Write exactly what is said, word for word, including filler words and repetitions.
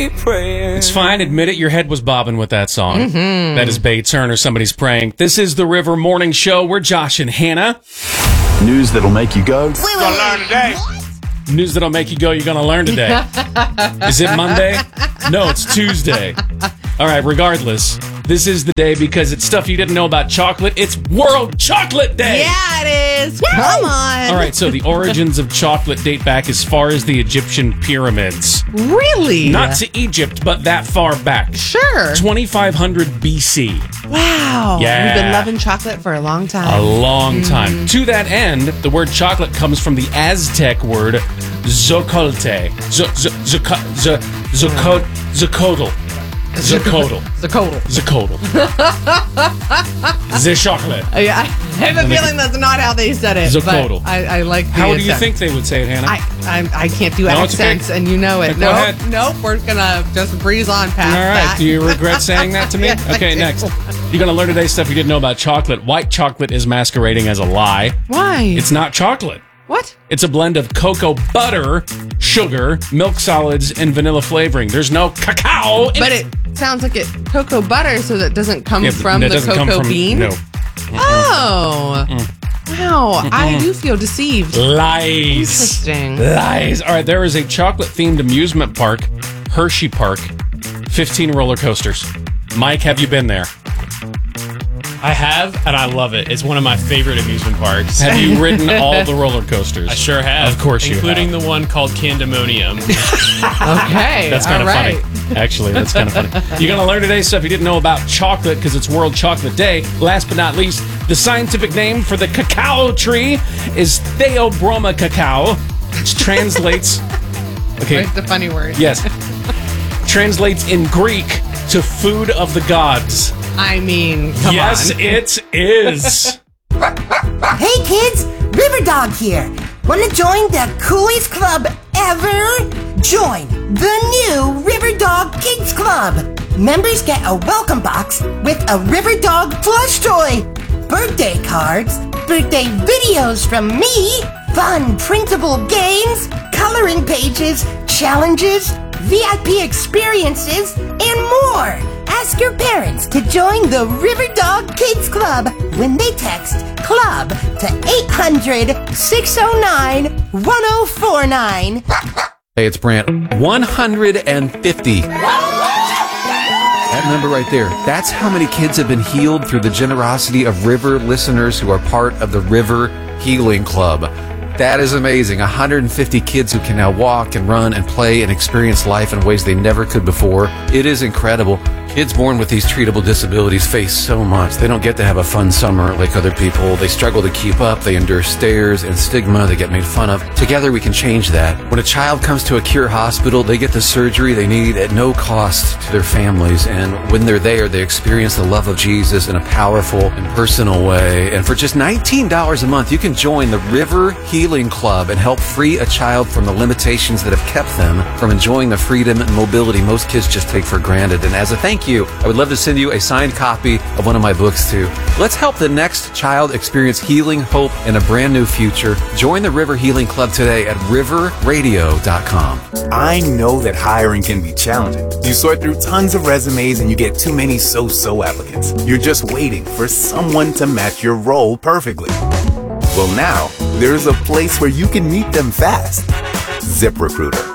be praying. It's fine. Admit it. Your head was bobbing with that song. Mm-hmm. That is Bates Turner. Somebody's praying. This is the River Morning Show. We're Josh and Hannah. News that'll make you go. We're gonna learn today. News that'll make you go, you're going to learn today. Is it Monday? No, it's Tuesday. All right, regardless, this is the day because it's stuff you didn't know about chocolate. It's World Chocolate Day. Yeah, it is. Come on. All right, so the origins of chocolate date back as far as the Egyptian pyramids. Really? Not to Egypt, but that far back. Sure. twenty-five hundred B C. Wow. Yeah. We've been loving chocolate for a long A time. long time. To that end, the word chocolate comes from the Aztec word zocolte. Z- z- zoco- z- zoco- Zocotl. Zocotl. Zacodal. Zocotl. The chocolate. Uh, yeah, I have a feeling that's not how they said it. Zacodal. But I, I like the How do you attempt. think they would say it, Hannah? I, I I can't do No, it's okay. accents, and you know it. Go Nope, ahead. nope. We're gonna just breeze on past All right. that. Do you regret saying that to me? Yes, I Okay, do. next. You're going to learn today stuff you didn't know about chocolate. White chocolate is masquerading as a lie. Why? It's not chocolate. What? It's a blend of cocoa butter, sugar, milk solids, and vanilla flavoring. There's no cacao in But it. it sounds like it cocoa butter, so that doesn't come Yeah, from that the doesn't cocoa come from, bean. No. Oh. Wow. I do feel deceived. Lies. Interesting. Lies. All right, there is a chocolate-themed amusement park, Hershey Park, fifteen roller coasters. Mike, have you been there? I have, and I love it. It's one of my favorite amusement parks. Have you ridden all the roller coasters? I sure have. Of course you have. Including the one called Candemonium. Okay. That's kind all of right. funny. Actually, that's kind of funny. You're going to learn today stuff you didn't know about chocolate because it's World Chocolate Day. Last but not least, the scientific name for the cacao tree is Theobroma cacao, which translates... Okay. It's a funny word. Yes. Translates in Greek to food of the gods. I mean, come yes, on. it is. Hey kids, River Dog here. Want to join the coolest club ever? Join the new River Dog Kids Club. Members get a welcome box with a River Dog plush toy, birthday cards, birthday videos from me, fun printable games, coloring pages, challenges, V I P experiences, and more. Ask your parents to join the River Dog Kids Club when they text CLUB to eight hundred, six oh nine, one oh four nine. Hey, it's Brant. one hundred fifty. That number right there, that's how many kids have been healed through the generosity of River listeners who are part of the River Healing Club. That is amazing. one hundred fifty kids who can now walk and run and play and experience life in ways they never could before. It is incredible. Kids born with these treatable disabilities face so much. They don't get to have a fun summer like other people. They struggle to keep up. They endure stares and stigma. They get made fun of. Together we can change that. When a child comes to a Cure hospital, they get the surgery they need at no cost to their families. And when they're there, they experience the love of Jesus in a powerful and personal way. And for just nineteen dollars a month, you can join the River Healing Club and help free a child from the limitations that have kept them from enjoying the freedom and mobility most kids just take for granted. And as a thank you, I would love to send you a signed copy of one of my books too. Let's help the next child experience healing, hope, and a brand new future. Join the River Healing Club today at river radio dot com. I know that hiring can be challenging. You sort through tons of resumes and you get too many so-so applicants. You're just waiting for someone to match your role perfectly. Well, now, there's a place where you can meet them fast. ZipRecruiter.